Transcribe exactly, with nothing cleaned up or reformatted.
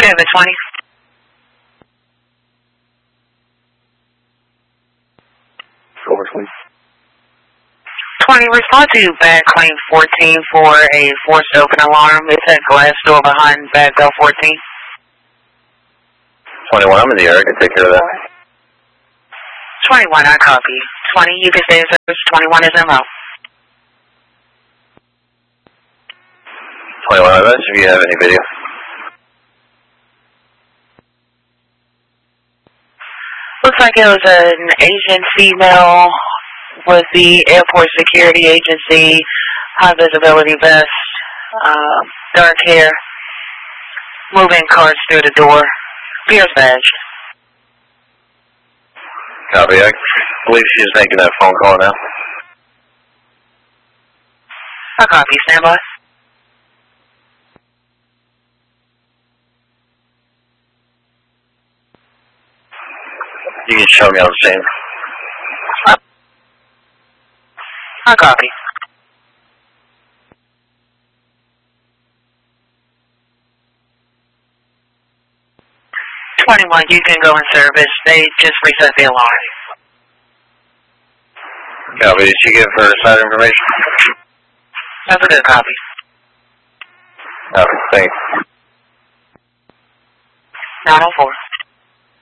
seven twenty. Over twenty. twenty, respond to bad claim fourteen for a forced open alarm. It's at glass door behind bad bell fourteen. twenty-one, I'm in the air. I can take care of that. twenty-one, I copy. twenty, you can stay in service. twenty-one is M O. twenty-one, I bet if you have any video. Looks like it was an Asian female with the airport security agency, high visibility vest, uh, dark hair, moving cards through the door, Pierce badge. Copy. I believe she's making that phone call now. I copy. Stand by. You can show me on the scene. I copy. twenty-one, you can go in service. They just reset the alarm. Copy. Did she give her side information? That's a good copy. Copy. Thanks. nine oh four.